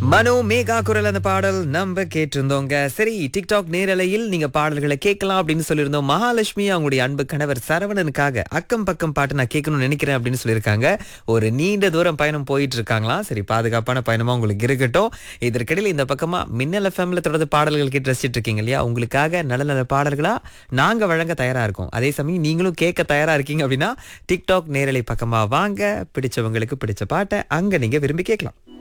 மனோ மேகா குரல் அந்த பாடல் நம்ம கேட்டிருந்தோங்க. சரி, டிக்டாக் நேரலையில் நீங்க பாடல்களை கேட்கலாம் அப்படின்னு சொல்லியிருந்தோம். மகாலட்சுமி அவங்களுடைய அன்பு கணவர் சரவணனுக்காக அக்கம் பக்கம் பாட்டு நான் கேட்கணும்னு நினைக்கிறேன் அப்படின்னு சொல்லியிருக்காங்க. ஒரு நீண்ட தூரம் பயணம் போயிட்டு இருக்காங்களாம். சரி, பாதுகாப்பான பயணமா உங்களுக்கு இருக்கட்டும். இதற்கிடையில் இந்த பக்கமா மின்னல் எஃப்எம்ல தொடர்ந்து பாடல்கள் கேட்டு ரசிச்சிட்டு இருக்கீங்க இல்லையா? உங்களுக்காக நல்ல நல்ல பாடல்களா நாங்க வழங்க தயாரா இருக்கோம். அதே சமயம் நீங்களும் கேட்க தயாரா இருக்கீங்க அப்படின்னா டிக்டாக் நேரலை பக்கமா வாங்க. பிடிச்சவங்களுக்கு பிடிச்ச பாட்டை அங்க நீங்க விரும்பி கேட்கலாம்.